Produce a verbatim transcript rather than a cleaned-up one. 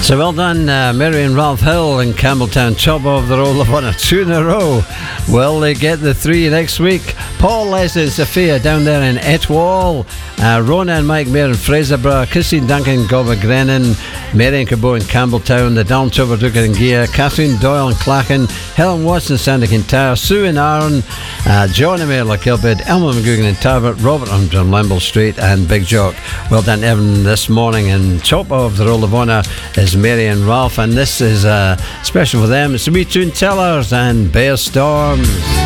So well done, uh, Mary and Ralph Hill in Campbelltown. Chop off the roll of one or two in a row. Will they get the three next week? Paul, Leslie and Sophia down there in Etwall. Uh, Rona and Mike Mayer in Fraserburgh. Christine Duncan, Gobagrenin. Mary and Cabot in Campbelltown. The Down Toverduker in Gia. Catherine Doyle in Clachan. Helen Watson, Sandy Kintyre. Sue in Arran. Uh, John and Mayor Kilbid. Elma McGugan in Tarbert. Robert on Limble Street. And Big Jock. Well done, Evan, this morning. And top of the roll of honour is Mary and Ralph, and this is uh, special for them. It's the Wee Tune Tellers and Bear Storms.